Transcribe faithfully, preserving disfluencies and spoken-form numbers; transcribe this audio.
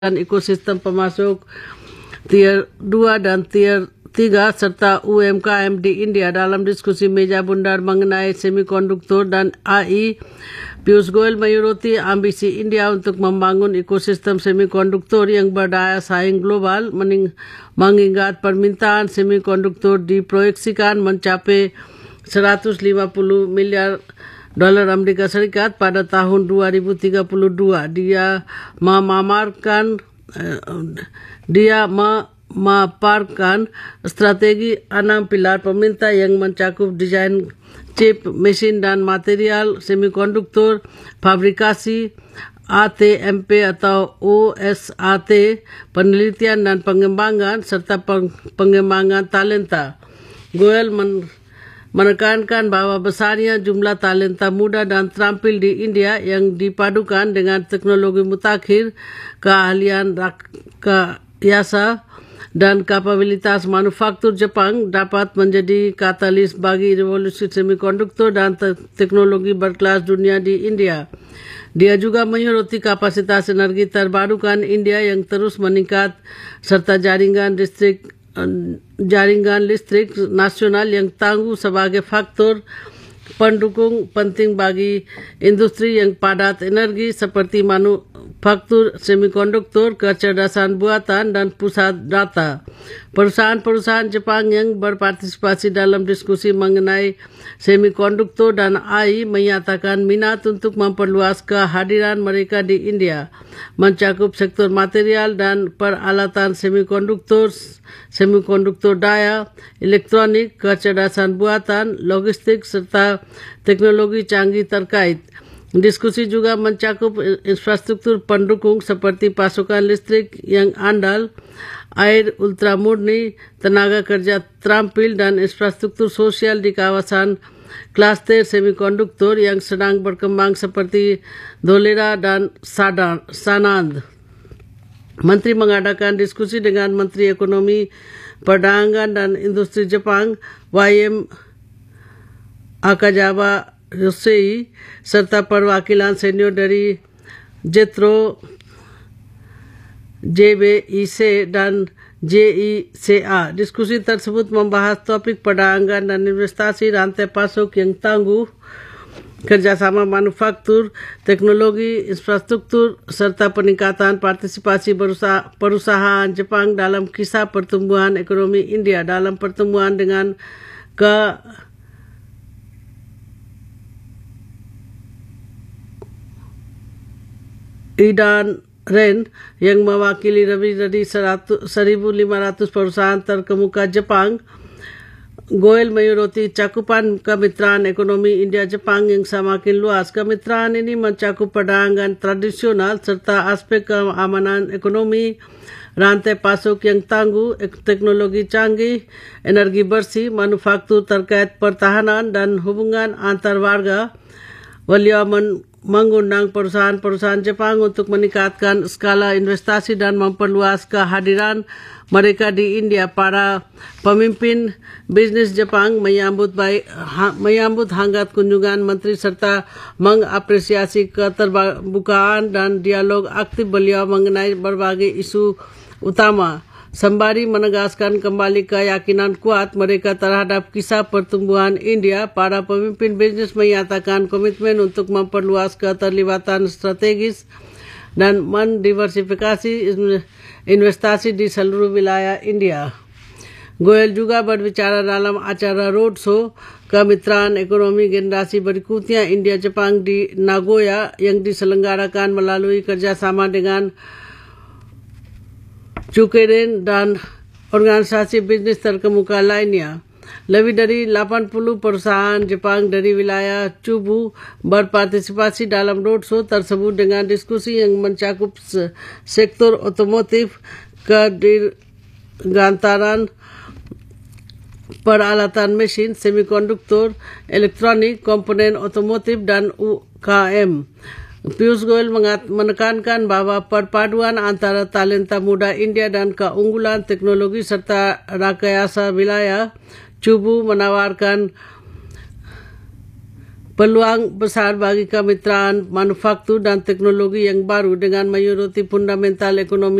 dan ekosistem pemasok tier dua dan tier tiga serta U M K M di India dalam diskusi meja bundar mengenai semikonduktor dan A I. Piyush Goyal menyoroti ambisi India untuk membangun ekosistem semikonduktor yang berdaya saing global, mengingat permintaan semikonduktor diproyeksikan mencapai seratus lima puluh miliar dolar Amerika Serikat pada tahun dua ribu tiga puluh dua. Dia memaparkan dia memaparkan strategi enam pilar pemerintah yang mencakup desain chip, mesin dan material semikonduktor, fabrikasi, A T M P atau O S A T, penelitian dan pengembangan serta pengembangan talenta. Goyal men menekankan bahwa besarnya jumlah talenta muda dan terampil di India yang dipadukan dengan teknologi mutakhir, keahlian rekayasa dan kapabilitas manufaktur Jepang dapat menjadi katalis bagi revolusi semikonduktor dan te teknologi berkelas dunia di India. Dia juga menyoroti kapasitas energi terbarukan India yang terus meningkat serta jaringan listrik jaringan listrik nasional yang tangguh sebagai faktor pendukung penting bagi industri yang padat energi seperti manufaktur semikonduktor, kecerdasan buatan dan pusat data. Perusahaan-perusahaan Jepang yang berpartisipasi dalam diskusi mengenai semikonduktor dan A I menyatakan minat untuk memperluas kehadiran mereka di India, mencakup sektor material dan peralatan semikonduktor, semikonduktor daya, elektronik, kecerdasan buatan, logistik serta teknologi canggih terkait. Diskusi juga mencakup infrastruktur pendukung seperti pasokan listrik yang andal, air ultramurni, tenaga kerja terampil dan infrastruktur sosial di kawasan klaster semikonduktor yang sedang berkembang seperti Dholera dan Sanand. Menteri mengadakan diskusi dengan Menteri Ekonomi, Perdagangan dan Industri Jepang Y M Akazawa Yosei serta perwakilan senior dari Jetro, J B I C dan J I C A. Diskusi tersebut membahas topik perdagangan dan investasi, rantai pasok yang tangguh, kerjasama manufaktur, teknologi, infrastruktur, serta peningkatan partisipasi perusahaan Jepang dalam kisah pertumbuhan ekonomi India. Dalam pertemuan dengan ke Idan Ren yang mewakili lebih dari seribu lima ratus perusahaan terkemuka Jepang, Goyal menyoroti cakupan kemitraan ekonomi India-Jepang yang semakin luas. Kemitraan ini mencakup perdagangan tradisional serta aspek keamanan ekonomi, rantai pasok yang tangguh, teknologi canggih, energi bersih, manufaktur terkait pertahanan dan hubungan antar warga. Beliau mengundang perusahaan-perusahaan Jepang untuk meningkatkan skala investasi dan memperluas kehadiran mereka di India. Para pemimpin bisnis Jepang menyambut baik ha, menyambut hangat kunjungan menteri serta mengapresiasi keterbukaan dan dialog aktif beliau mengenai berbagai isu utama, sembari menegaskan kembali keyakinan kuat mereka terhadap kisah pertumbuhan India. Para pemimpin bisnis menyatakan komitmen untuk memperluas keterlibatan strategis dan mendiversifikasi investasi di seluruh wilayah India. Goyal juga berbicara dalam acara roadshow kemitraan ekonomi generasi berikutnya India-Jepang di Nagoya yang diselenggarakan melalui kerjasama dengan Chukeren dan organisasi bisnis terkemuka lainnya. Lebih dari delapan puluh perusahaan Jepang dari wilayah Chubu berpartisipasi dalam roadshow tersebut dengan diskusi yang mencakup sektor otomotif, kedirgantaran, peralatan mesin, semikonduktor, elektronik, komponen otomotif dan U K M. Piyush Goyal menekankan bahwa perpaduan antara talenta muda India dan keunggulan teknologi serta rekayasa wilayah Chubu menawarkan peluang besar bagi kemitraan manufaktur dan teknologi yang baru dengan menyoroti fundamental ekonomi